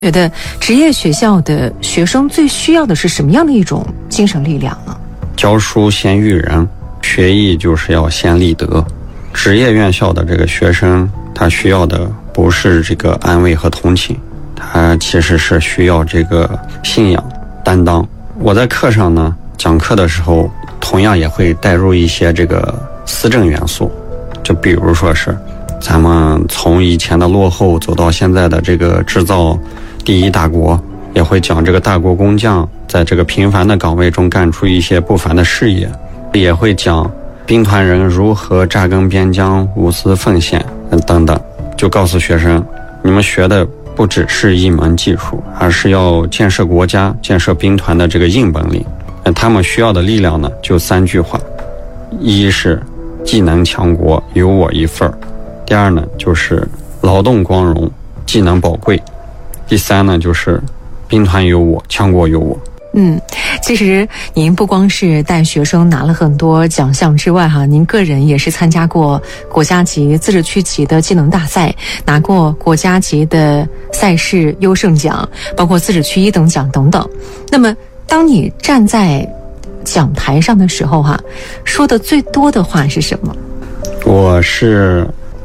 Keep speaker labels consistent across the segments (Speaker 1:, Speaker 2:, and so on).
Speaker 1: 觉得职业学校的学生最需要的是什么样的一种精神力量呢？
Speaker 2: 教书先育人，学艺就是要先立德。职业院校的这个学生，他需要的不是这个安慰和同情，他其实是需要这个信仰、担当。我在课上呢，讲课的时候，同样也会带入一些这个思政元素，就比如说是咱们从以前的落后走到现在的这个制造第一大国，也会讲这个大国工匠在这个平凡的岗位中干出一些不凡的事业，也会讲兵团人如何扎根边疆、无私奉献等等。就告诉学生，你们学的不只是一门技术，而是要建设国家、建设兵团的这个硬本领。他们需要的力量呢，就3句话：一是技能强国，有我一份；第二呢，就是劳动光荣，技能宝贵；第三呢，就是兵团有我，强国有我。
Speaker 1: 其实您不光是带学生拿了很多奖项之外您个人也是参加过国家级、自治区级的技能大赛，拿过国家级的赛事优胜奖，包括自治区1等奖等等。那么当你站在讲台上的时候说的最多的话是什么？
Speaker 2: 我是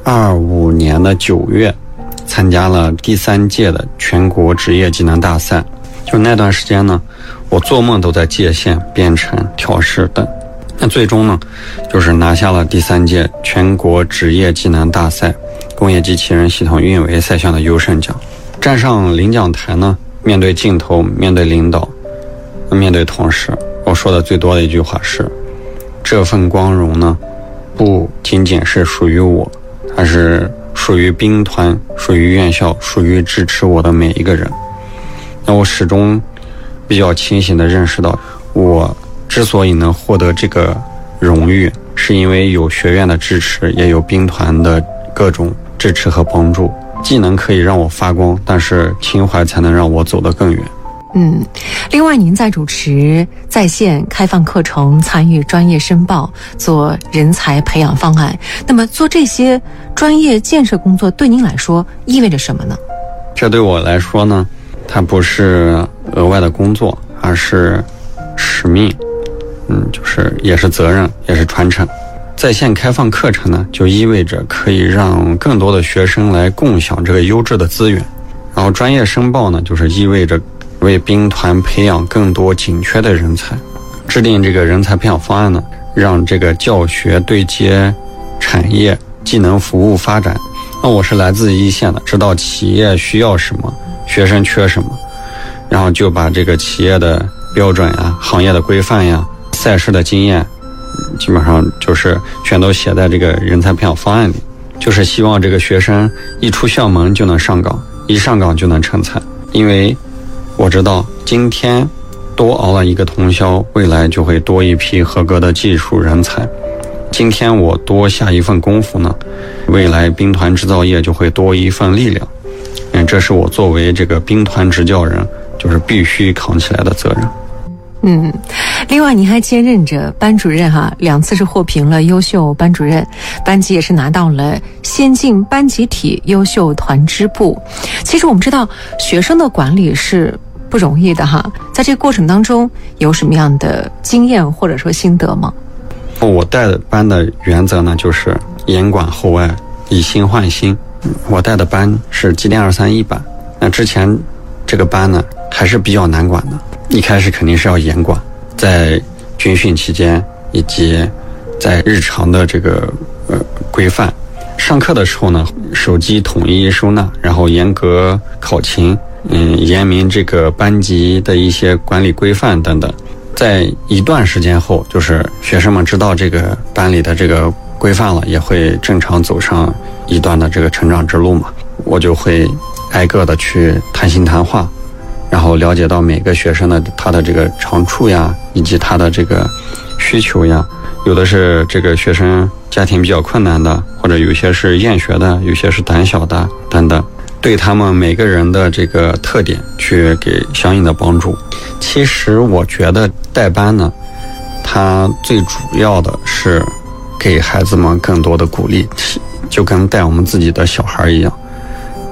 Speaker 2: 25年的9月参加了第3届的全国职业技能大赛。就那段时间呢，我做梦都在界线、编程、调试等。那最终呢，就是拿下了第3届全国职业技能大赛工业机器人系统运维赛项的优胜奖。站上领奖台呢，面对镜头，面对领导，面对同事，我说的最多的一句话是：这份光荣呢，不仅仅是属于我，它是属于兵团，属于院校，属于支持我的每一个人。那我始终比较清醒地认识到，我之所以能获得这个荣誉，是因为有学院的支持，也有兵团的各种支持和帮助。技能可以让我发光，但是情怀才能让我走得更远。
Speaker 1: 另外您在主持在线开放课程，参与专业申报，做人才培养方案。那么做这些专业建设工作对您来说意味着什么呢？
Speaker 2: 这对我来说呢，它不是额外的工作，而是使命，就是也是责任，也是传承。在线开放课程呢，就意味着可以让更多的学生来共享这个优质的资源。然后专业申报呢，就是意味着为兵团培养更多紧缺的人才。制定这个人才培养方案呢，让这个教学对接产业、技能服务发展。那我是来自一线的，知道企业需要什么，学生缺什么，然后就把这个企业的标准呀、行业的规范呀、赛事的经验，基本上就是全都写在这个人才培养方案里。就是希望这个学生一出校门就能上岗，一上岗就能成才。因为我知道今天多熬了一个通宵，未来就会多一批合格的技术人才。今天我多下一份功夫呢，未来兵团制造业就会多一份力量。这是我作为这个兵团执教人就是必须扛起来的责任。
Speaker 1: 另外您还兼任着班主任2次是获评了优秀班主任，班级也是拿到了先进班集体优秀团支部。其实我们知道学生的管理是不容易的在这个过程当中有什么样的经验或者说心得吗？
Speaker 2: 我带的班的原则呢，就是严管厚爱，以心换心。我带的班是机电231班，那之前这个班呢还是比较难管的。一开始肯定是要严管，在军训期间以及在日常的这个规范。上课的时候呢，手机统一收纳，然后严格考勤，严明这个班级的一些管理规范等等。在一段时间后，就是学生们知道这个班里的这个规范了，也会正常走上一段的这个成长之路嘛。我就会挨个的去谈心谈话，然后了解到每个学生的他的这个长处呀，以及他的这个需求呀。有的是这个学生家庭比较困难的，或者有些是厌学的，有些是胆小的等等，对他们每个人的这个特点去给相应的帮助。其实我觉得带班呢，它最主要的是给孩子们更多的鼓励，就跟带我们自己的小孩一样。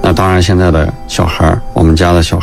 Speaker 2: 那当然现在的小孩，我们家的小孩